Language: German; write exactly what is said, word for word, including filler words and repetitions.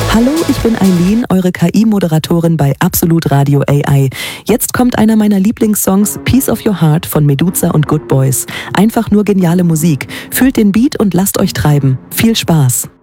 Hallo, ich bin Eileen, eure K I-Moderatorin bei Absolut Radio A I. Jetzt kommt einer meiner Lieblingssongs, Piece of Your Heart von Meduza und Good Boys. Einfach nur geniale Musik. Fühlt den Beat und lasst euch treiben. Viel Spaß!